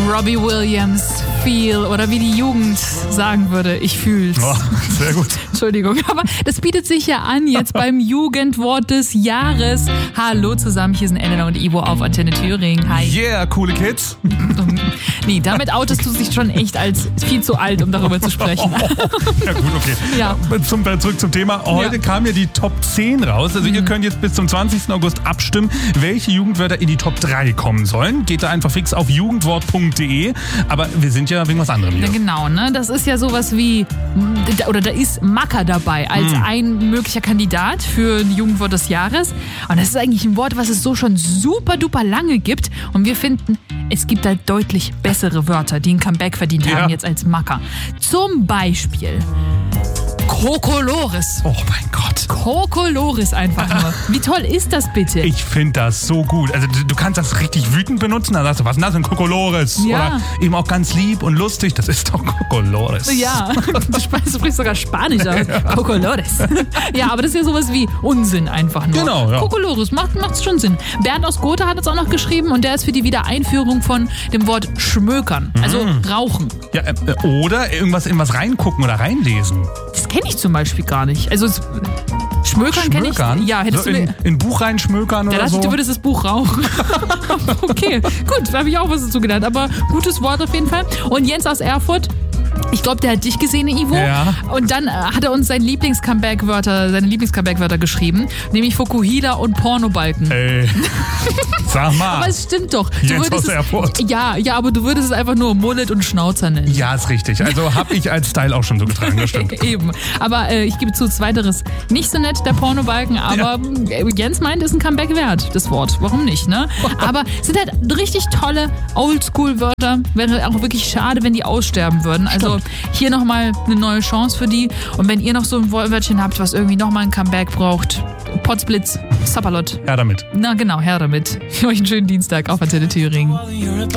Robbie Williams, Feel, oder wie die Jugend sagen würde, ich fühl's. Oh, sehr gut. Entschuldigung, aber das bietet sich ja an jetzt beim Jugendwort des Jahres. Hallo zusammen, hier sind Elena und Ivo auf Antenne Thüringen. Hi. Yeah, coole Kids. Nee, damit outest du dich schon echt als viel zu alt, um darüber zu sprechen. Ja gut, okay. Ja. Zurück zum Thema. Heute kam ja die Top 10 raus. Also ihr könnt jetzt bis zum 20. August abstimmen, welche Jugendwörter in die Top 3 kommen sollen. Geht da einfach fix auf jugendwort.de. Aber wir sind ja wegen was anderem hier. Ja, genau, ne? Das ist ja sowas wie, oder da ist Macker dabei als ein möglicher Kandidat für ein Jugendwort des Jahres. Und das ist eigentlich ein Wort, was es so schon super duper lange gibt. Und wir finden, es gibt da deutlich bessere Wörter, die ein Comeback verdient haben jetzt als Macker. Zum Beispiel Kokolores. Oh mein Gott. Kokolores einfach nur. Wie toll ist das bitte? Ich finde das so gut. Also du kannst das richtig wütend benutzen. Da sagst du, was ist denn das, ein Kokolores? Ja. Oder eben auch ganz lieb und lustig. Das ist doch Kokolores. Ja, du sprichst sogar Spanisch aus. Kokolores. Ja, aber das ist ja sowas wie Unsinn einfach nur. Genau, ja. Kokolores, macht's schon Sinn. Bernd aus Gotha hat es auch noch geschrieben und der ist für die Wiedereinführung von dem Wort Schmökern. Also Rauchen. Ja, oder irgendwas in was reingucken oder reinlesen. Das kenne ich zum Beispiel gar nicht. Also Schmökern kenne ich. Ja, hättest so du mir... in ein Buch reinschmökern oder so? Du würdest das Buch rauchen. Okay, gut, da habe ich auch was dazu gelernt. Aber gutes Wort auf jeden Fall. Und Jens aus Erfurt, ich glaube, der hat dich gesehen, Ivo. Ja. Und dann hat er uns seine Lieblings-Comeback-Wörter geschrieben, nämlich Fokuhila und Pornobalken. Ey, sag mal. Aber es stimmt doch. Jens aus Erfurt. Ja, aber du würdest es einfach nur Mullet und Schnauzer nennen. Ja, ist richtig. Also habe ich als Style auch schon so getragen, das stimmt. Eben. Aber ich gebe zu, zweiteres nicht so nett, der Pornobalken, aber Jens meint, ist ein Comeback wert, das Wort. Warum nicht, ne? Aber es sind halt richtig tolle Oldschool-Wörter. Wäre auch wirklich schade, wenn die aussterben würden. Also hier nochmal eine neue Chance für die. Und wenn ihr noch so ein Wörtchen habt, was irgendwie nochmal ein Comeback braucht, Potzblitz, Sapperlot. Ja, damit. Na genau, her damit. Für euch einen schönen Dienstag auf Antenne Thüringen.